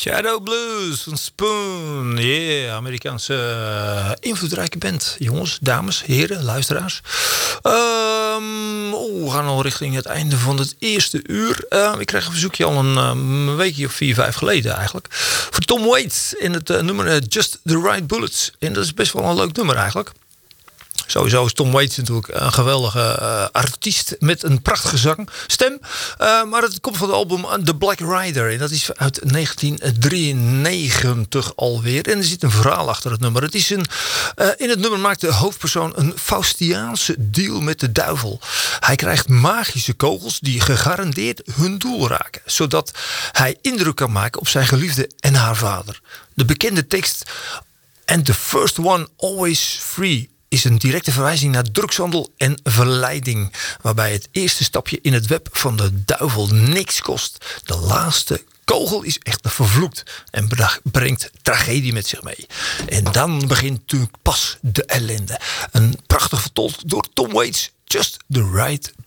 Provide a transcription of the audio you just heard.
Shadow Blues van Spoon. Yeah, Amerikaanse invloedrijke band. Jongens, dames, heren, luisteraars. We gaan al richting het einde van het eerste uur. Ik kreeg een verzoekje al een weekje of 4, 5 geleden eigenlijk. Voor Tom Waits in het nummer Just the Right Bullets. En dat is best wel een leuk nummer eigenlijk. Sowieso is Tom Waits natuurlijk een geweldige artiest met een prachtige stem. Maar het komt van het album The Black Rider. En dat is uit 1993 alweer. En er zit een verhaal achter het nummer. Het is in het nummer maakt de hoofdpersoon een Faustiaanse deal met de duivel. Hij krijgt magische kogels die gegarandeerd hun doel raken. Zodat hij indruk kan maken op zijn geliefde en haar vader. De bekende tekst And the first one always free is een directe verwijzing naar drugshandel en verleiding. Waarbij het eerste stapje in het web van de duivel niks kost. De laatste kogel is echt vervloekt en brengt tragedie met zich mee. En dan begint natuurlijk pas de ellende. Een prachtig vertolkt door Tom Waits. Just the Right